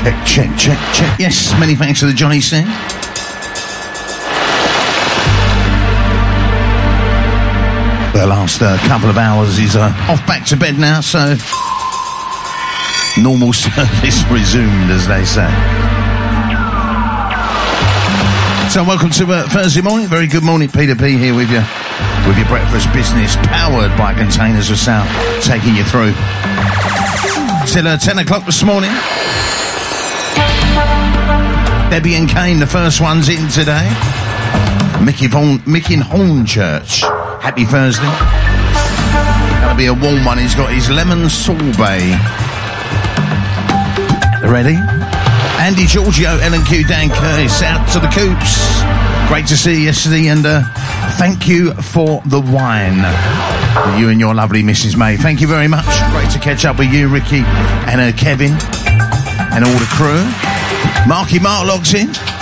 Check. Yes, many thanks to the Johnny Singh. The last couple of hours is off back to bed now, so normal service resumed, as they say. So welcome to Thursday morning. Very good morning. Peter P here with you, with your breakfast business, powered by Containers of Sound, taking you through till 10 o'clock this morning. Debbie and Kane, the first one's in today. Mickey in Hornchurch. Happy Thursday. Gonna be a warm one. He's got his lemon sorbet. Ready? Andy Giorgio, L&Q, Dan Curtis, out to the Coops. Great to see you yesterday, and thank you for the wine. You and your lovely Mrs. May. Thank you very much. Great to catch up with you, Ricky, and Kevin, and all the crew. Marky Mark logs in.